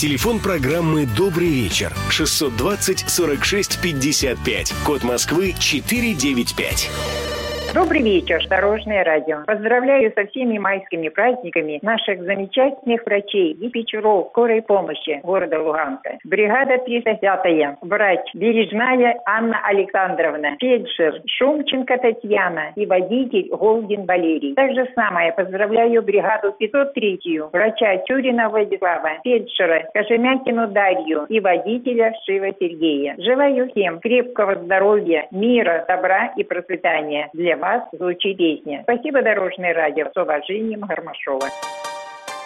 Телефон программы «Добрый вечер» 620 46 55. Код Москвы 495. Добрый вечер, Дорожное радио. Поздравляю со всеми майскими праздниками наших замечательных врачей, диспетчеров скорой помощи города Луганска. Бригада 305-я, врач Бережная Анна Александровна, фельдшер Шумченко Татьяна и водитель Голдин Валерий. Так же самое поздравляю бригаду 503-ю, врача Тюрина Владислава, фельдшера Кожемякину Дарью и водителя Шива Сергея. Желаю всем крепкого здоровья, мира, добра и процветания. Для вас звучит песня. Спасибо, Дорожное радио. С уважением, Гармашова.